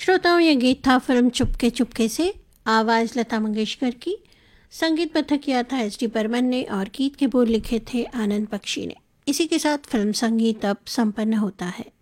श्रोताओं, ये गीत था फिल्म चुपके चुपके से। आवाज़ लता मंगेशकर की, संगीत बद्ध किया था एस.डी. बर्मन ने और गीत के बोल लिखे थे आनंद बख्शी ने। इसी के साथ फिल्म संगीत अब संपन्न होता है।